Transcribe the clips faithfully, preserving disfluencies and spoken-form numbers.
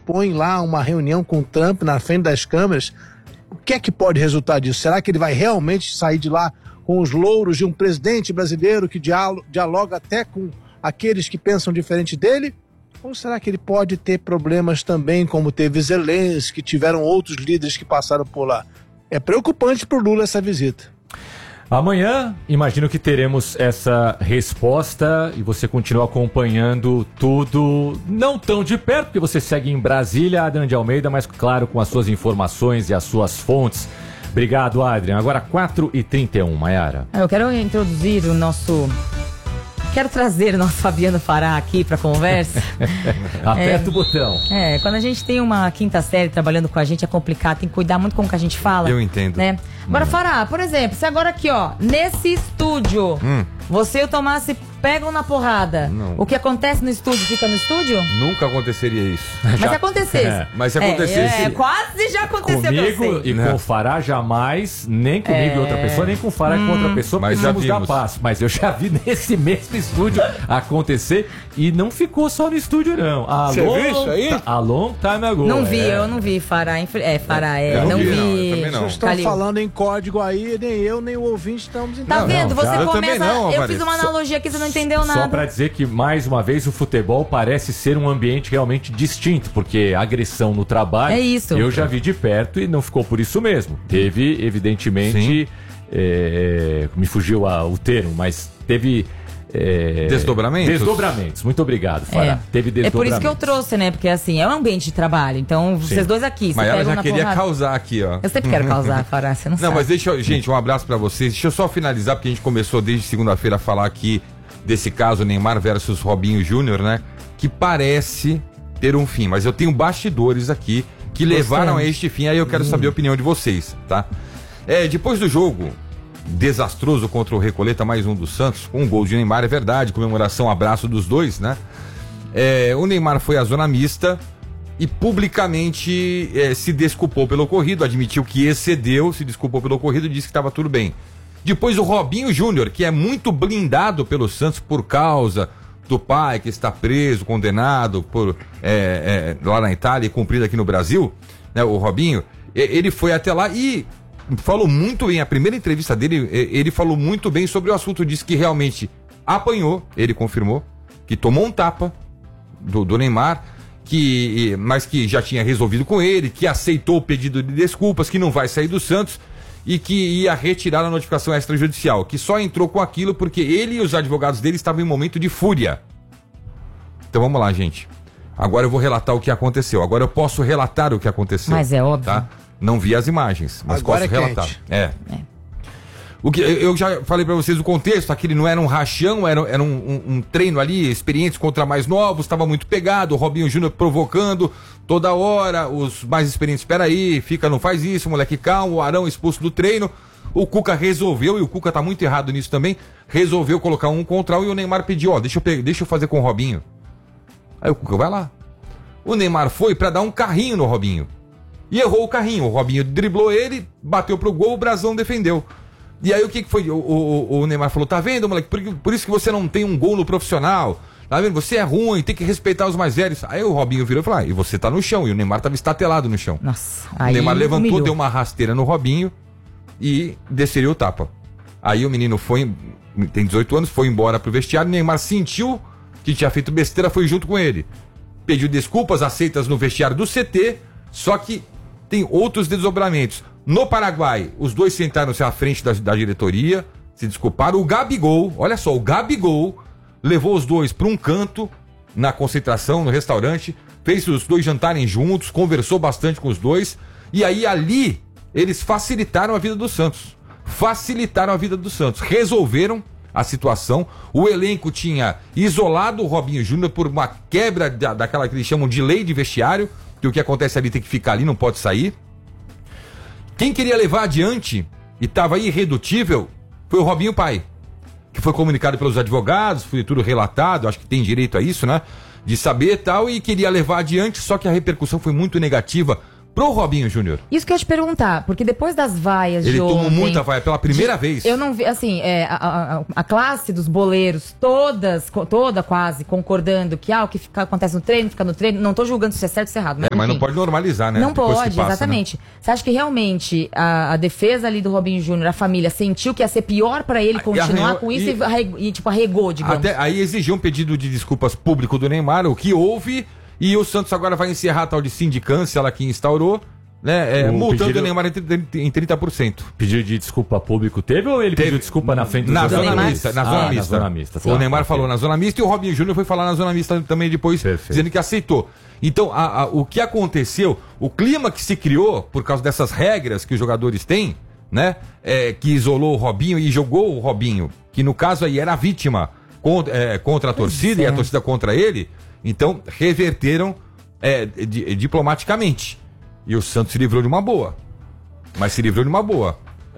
propõe lá uma reunião com o Trump na frente das câmeras. O que é que pode resultar disso? Será que ele vai realmente sair de lá com os louros de um presidente brasileiro que dialoga até com aqueles que pensam diferente dele? Ou será que ele pode ter problemas também, como teve Zelensky, que tiveram outros líderes que passaram por lá? É preocupante para o Lula essa visita. Amanhã, imagino que teremos essa resposta e você continua acompanhando tudo, não tão de perto, porque você segue em Brasília, Adrian de Almeida, mas claro, com as suas informações e as suas fontes. Obrigado, Adrian. Agora quatro e trinta e um, Mayara. Eu quero introduzir o nosso... Quero trazer o nosso Fabiano Fará aqui para conversa. Aperta é, o botão. É, quando a gente tem uma quinta série trabalhando com a gente é complicado, tem que cuidar muito com o que a gente fala. Eu entendo. Né? Agora, hum. Fará, por exemplo, se agora aqui, ó, nesse estúdio, hum. você e o Tomás se pegam na porrada. Não. O que acontece no estúdio fica no estúdio? Nunca aconteceria isso. Mas já... se acontecesse. É. Mas se acontecesse... É, é, quase já aconteceu. Comigo e com o Fará jamais, nem comigo é. e outra pessoa, nem com o Fará hum. e com outra pessoa, mas precisamos já dar passo. Mas eu já vi nesse mesmo estúdio acontecer e não ficou só no estúdio, não. Você viu isso aí? A long time ago. Não vi, é. eu não vi, Fará. É, Fará, é. Eu não, não vi, vi. não, eu também não. Vocês estão Calil. falando em código aí, nem eu, nem o ouvinte estamos entendendo. Tá vendo? não, Você já. começa. Eu, não, eu fiz uma analogia aqui, você não entendeu nada. Só pra dizer que, mais uma vez, o futebol parece ser um ambiente realmente distinto, porque agressão no trabalho, é isso. Eu já vi de perto e não ficou por isso mesmo. Teve, evidentemente, é, me fugiu a, o termo, mas teve... É, desdobramentos? Desdobramentos, muito obrigado, Fará. É. Teve desdobramentos. É por isso que eu trouxe, né? Porque assim, é um ambiente de trabalho. Então, Sim. vocês dois aqui, mas ela já na queria porrada. causar aqui, ó. Eu sempre quero causar, Fará, você não, não sabe. Não, mas deixa eu... Gente, um abraço pra vocês. Deixa eu só finalizar, porque a gente começou desde segunda-feira a falar aqui desse caso Neymar versus Robinho Júnior, né? Que parece ter um fim. Mas eu tenho bastidores aqui que Gostamos. levaram a este fim. Aí eu quero hum. saber a opinião de vocês, tá? É, depois do jogo... desastroso contra o Recoleta, mais um do Santos, com um gol de Neymar, é verdade, comemoração, abraço dos dois, né? É, o Neymar foi à zona mista e publicamente é, se desculpou pelo ocorrido, admitiu que excedeu, se desculpou pelo ocorrido e disse que estava tudo bem. Depois o Robinho Júnior, que é muito blindado pelo Santos por causa do pai que está preso, condenado por, é, é, lá na Itália e cumprido aqui no Brasil, né, o Robinho, ele foi até lá e falou muito bem, a primeira entrevista dele, ele falou muito bem sobre o assunto, disse que realmente apanhou, ele confirmou, que tomou um tapa do, do Neymar, que, mas que já tinha resolvido com ele, que aceitou o pedido de desculpas, que não vai sair do Santos e que ia retirar a notificação extrajudicial, que só entrou com aquilo porque ele e os advogados dele estavam em momento de fúria. Então vamos lá, gente. Agora eu vou relatar o que aconteceu, agora eu posso relatar o que aconteceu. Mas é óbvio. Tá? Não vi as imagens, mas Agora posso é relatar. quente. É. é. O que, eu já falei pra vocês o contexto, aquele não era um rachão, era, era um, um, um treino ali, experientes contra mais novos, estava muito pegado, o Robinho Júnior provocando toda hora, os mais experientes, espera aí, fica, não faz isso, moleque, calma, o Arão expulso do treino. O Cuca resolveu, e o Cuca tá muito errado nisso também, resolveu colocar um contra um e o Neymar pediu, ó, deixa eu, pegar, deixa eu fazer com o Robinho. Aí o Cuca vai lá. O Neymar foi pra dar um carrinho no Robinho. E errou o carrinho, o Robinho driblou ele, bateu pro gol, o Brasão defendeu. E aí o que, que foi? O, o, o Neymar falou, tá vendo, moleque, por, por isso que você não tem um gol no profissional, tá vendo? Você é ruim, tem que respeitar os mais velhos. Aí o Robinho virou e falou, ah, e você tá no chão, e o Neymar tava estatelado no chão. Nossa, o aí Neymar levantou, humilhou. deu uma rasteira no Robinho e desceriu o tapa. Aí o menino foi, tem dezoito anos, foi embora pro vestiário, o Neymar sentiu que tinha feito besteira, foi junto com ele. Pediu desculpas aceitas no vestiário do C T, só que tem outros desdobramentos. No Paraguai, os dois sentaram-se à frente da, da diretoria, se desculparam. O Gabigol, olha só, o Gabigol levou os dois para um canto na concentração, no restaurante, fez os dois jantarem juntos, conversou bastante com os dois, e aí ali eles facilitaram a vida do Santos. Facilitaram a vida do Santos. Resolveram a situação. O elenco tinha isolado o Robinho Júnior por uma quebra da, daquela que eles chamam de lei de vestiário, que o que acontece ali tem que ficar ali, não pode sair. Quem queria levar adiante e estava irredutível foi o Robinho pai, que foi comunicado pelos advogados, foi tudo relatado, acho que tem direito a isso, né? De saber e tal, e queria levar adiante, só que a repercussão foi muito negativa pro Robinho Júnior. Isso que eu ia te perguntar, porque depois das vaias Ele de tomou ontem, muita vaia pela primeira de, vez. Eu não vi, assim, é, a, a, a classe dos boleiros, todas, co- toda quase, concordando que ah, o que fica, acontece no treino, fica no treino. Não tô julgando se é certo ou se é errado. Mas, É, mas enfim, não pode normalizar, né? Não Depois que pode, passa, exatamente. Você acha que realmente a, a defesa ali do Robinho Júnior, a família, sentiu que ia ser pior pra ele continuar arranhou- com isso e- e, arre- e, tipo, arregou, né? digamos? Até, aí exigiu um pedido de desculpas público do Neymar, o que houve, e o Santos agora vai encerrar a tal de sindicância lá que instaurou, né? É, O multando pedido- o Neymar em trinta- em trinta por cento. Pedido de desculpa público teve ou ele Teve. pediu desculpa na frente dos Na zona jogadores? mista, na Ah, zona mista. Na zona mista. O tá, Neymar ok. falou na zona mista e o Robinho Júnior foi falar na zona mista também depois, Perfeito. dizendo que aceitou. Então, a- a- o que aconteceu, o clima que se criou por causa dessas regras que os jogadores têm, né? É, que isolou o Robinho e jogou o Robinho, que no caso aí era a vítima contra, é, contra a torcida é. e a torcida contra ele. Então, reverteram é, di- diplomaticamente. E o Santos se livrou de uma boa. Mas se livrou de uma boa.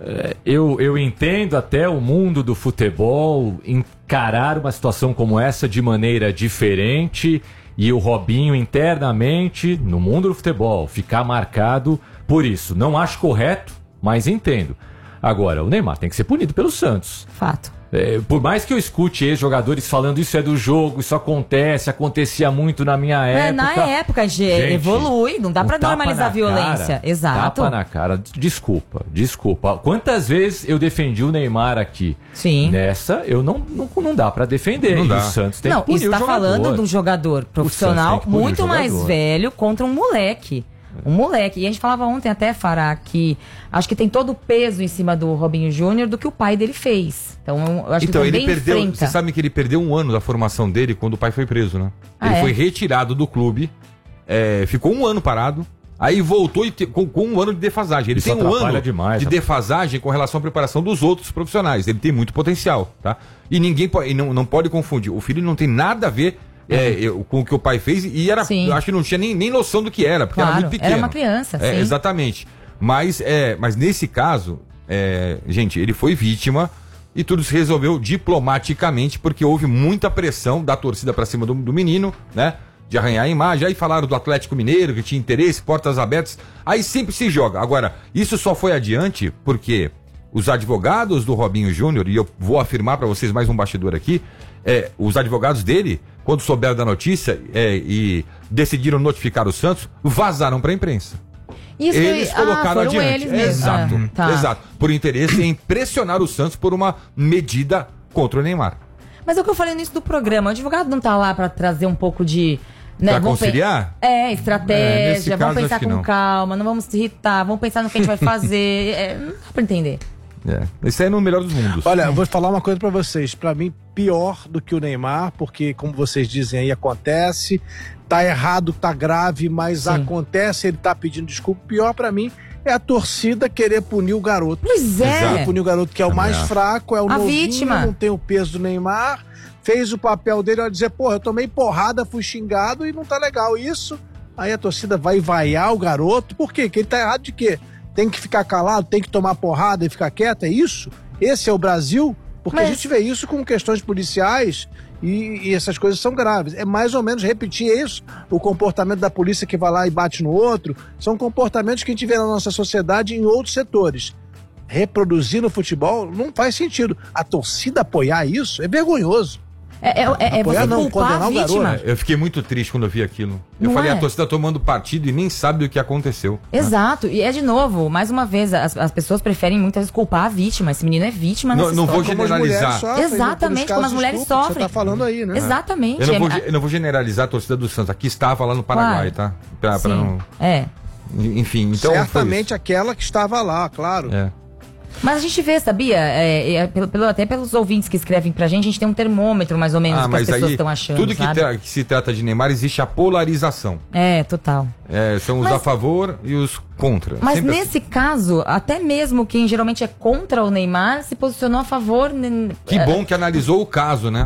Eu, eu entendo até o mundo do futebol encarar uma situação como essa de maneira diferente e o Robinho internamente, no mundo do futebol, ficar marcado por isso. Não acho correto, mas entendo. Agora, o Neymar tem que ser punido pelo Santos. Fato. É, por mais que eu escute ex-jogadores falando isso é do jogo, isso acontece, acontecia muito na minha É, época. na época, gente, Gente, evolui, não dá um pra tapa normalizar na a violência. cara, Exato. Tapa na cara. Desculpa, desculpa. Quantas vezes eu defendi o Neymar aqui? Sim. Nessa, eu não, não, não dá pra defender. Não e dá. o Santos tem Não, que punir isso o tá jogador. falando de um jogador profissional tem que punir o muito mais jogador. velho contra um moleque. Um moleque. E a gente falava ontem até, Fará, que acho que tem todo o peso em cima do Robinho Júnior do que o pai dele fez. Então, eu acho Então, que ele também perdeu. enfrenta. Você sabe que ele perdeu um ano da formação dele quando o pai foi preso, né? Ah, ele é? foi retirado do clube, é, ficou um ano parado, aí voltou e te- com, com um ano de defasagem. Ele Isso tem um atrapalha ano demais, de rapaz. defasagem com relação à preparação dos outros profissionais. Ele tem muito potencial, tá? E ninguém pode, e não, não pode confundir. O filho não tem nada a ver. É, eu- com o que o pai fez, e era, Sim. eu acho que não tinha nem, nem noção do que era, porque era Claro, muito pequeno. era uma criança, É, sim. exatamente. Mas, é, mas nesse caso, é, gente, ele foi vítima e tudo se resolveu diplomaticamente, porque houve muita pressão da torcida pra cima do, do menino, né? De arranhar a imagem. Aí falaram do Atlético Mineiro, que tinha interesse, portas abertas. Aí sempre se joga. Agora, isso só foi adiante porque os advogados do Robinho Júnior, e eu vou afirmar pra vocês mais um bastidor aqui, é, os advogados dele, quando souberam da notícia é, e decidiram notificar o Santos, vazaram pra imprensa. Isso Eles que- colocaram ah, foram adiante. eles mesmo. Exato, Ah, tá. exato. Por interesse em pressionar o Santos por uma medida contra o Neymar. Mas é o que eu falei no início do programa. O advogado não tá lá pra trazer um pouco de. Né, Pra vamos pe- conciliar? É, É, nesse estratégia. caso, vamos pensar acho que com não. calma, não vamos se irritar, vamos pensar no que a gente vai fazer. É, não dá pra entender. É. Isso aí é no melhor dos mundos. Olha, eu vou falar uma coisa pra vocês. Pra mim, pior do que o Neymar, porque, como vocês dizem aí, acontece. Tá errado, tá grave, mas Sim. acontece, ele tá pedindo desculpa. Pior pra mim é a torcida querer punir o garoto. Pois é. Exato. Punir o garoto que é o Também mais acho. fraco, é o A novinho, vítima. não tem o peso do Neymar. Fez o papel dele, vai dizer, porra, eu tomei porrada, fui xingado e não tá legal isso. Aí a torcida vai vaiar o garoto. Por quê? Que ele tá errado de quê? Tem que ficar calado, tem que tomar porrada e ficar quieto, é isso? Esse é o Brasil? Porque Mas- a gente vê isso com questões policiais e, e essas coisas são graves. É mais ou menos repetir isso, o comportamento da polícia que vai lá e bate no outro. São comportamentos que a gente vê na nossa sociedade em outros setores. Reproduzir no futebol não faz sentido. A torcida apoiar isso é vergonhoso. É, é, é, é Apoiar você não, culpar a condenar o vítima. garoto. Eu fiquei muito triste quando eu vi aquilo. Eu Não falei, é? a torcida tomando partido e nem sabe o que aconteceu. Exato. E é de novo, mais uma vez, as, as pessoas preferem muitas vezes culpar a vítima. Esse menino é vítima Não- nessa não vou história. Como as generalizar. mulheres sofrem, Exatamente, pelos como as casos mulheres de estupro que sofrem. Você tá falando aí, né? Exatamente. Eu não, vou, É- ge- eu não vou generalizar a torcida do Santos. Aqui estava lá no Paraguai, Claro. tá? Pra, pra Sim. não... É. Enfim, então. foi Certamente aquela que estava lá, claro. isso. É. Mas a gente vê, sabia? É, é, pelo, pelo- até pelos ouvintes que escrevem pra gente, a gente tem um termômetro mais ou menos Ah, do que as mas pessoas aí, estão achando. tudo que, sabe? tra- que se trata de Neymar, existe a polarização. É, total. É, são os Mas- a favor e os contra. Mas Sempre nesse caso, até mesmo quem geralmente é contra o Neymar se posicionou a favor. né, assim. Que bom que analisou o caso, né?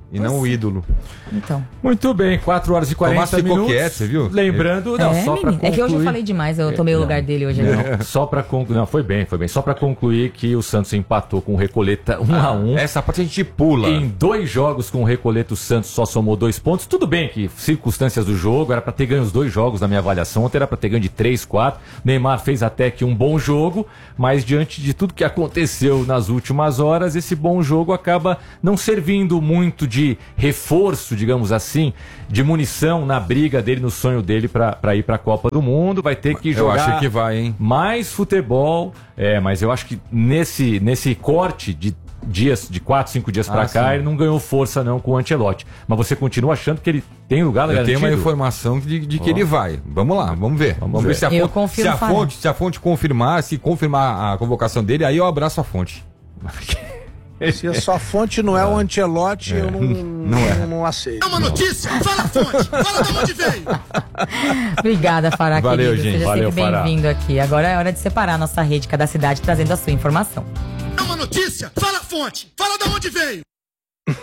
e não o ídolo. Então. Muito bem, quatro horas e quarenta Tomás ficou minutos. quieto, você viu? Lembrando, não, é, só pra menino, é que hoje eu falei demais, eu tomei o lugar dele hoje. Não, não, só pra concluir, não, foi bem, foi bem. Só pra concluir que o Santos empatou com o Recoleta um a um. Essa parte a gente pula. Em dois jogos com o Recoleta, o Santos só somou dois pontos. Tudo bem que circunstâncias do jogo, era pra ter ganho os dois jogos na minha avaliação. Ontem era pra ter ganho de três, quatro. Neymar fez até que um bom jogo, mas diante de tudo que aconteceu nas últimas horas, esse bom jogo acaba não servindo muito de reforço, digamos assim, de munição na briga dele, no sonho dele para ir para a Copa do Mundo. Vai ter que jogar eu acho que vai, hein? mais futebol, é, mas eu acho que nesse, nesse corte de dias, de quatro, cinco dias para ah, cá, sim. ele não ganhou força não com o Ancelotti. Mas você continua achando que ele tem lugar Eu garantido? tenho uma informação de, de que oh. ele vai. Vamos lá, vamos ver. Vamos, vamos ver. ver se a eu fonte, se a fonte, se a fonte confirmar, se confirmar a convocação dele, aí eu abraço a fonte. Se a sua fonte não é o Ancelotti, é. eu não, não, é. não, não aceito. É uma notícia? Fala a fonte! Fala de onde veio! Obrigada, Fará, Valeu, querido. gente. Seja Valeu, sempre bem-vindo aqui. Agora é hora de separar a nossa rede, cada cidade, trazendo a sua informação. É uma notícia? Fala a fonte! Fala de onde veio!